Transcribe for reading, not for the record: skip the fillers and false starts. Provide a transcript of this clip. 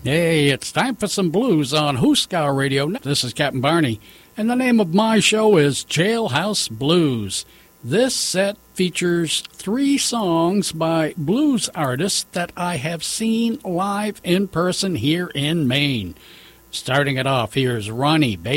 Hey, it's time for some blues on Hooskow Radio. This is Captain Barney, and the name of my show is Jailhouse Blues. This set features 3 songs by blues artists that I have seen live in person here in Maine. Starting it off, here's Ronnie Baker.